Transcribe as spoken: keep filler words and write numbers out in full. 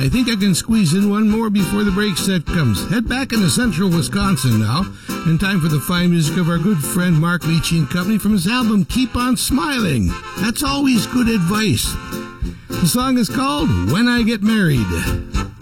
I think I can squeeze in one more before the break set comes. Head back into central Wisconsin now, in time for the fine music of our good friend Mark Leachy and Company from his album Keep On Smiling. That's always good advice. The song is called When I Get Married.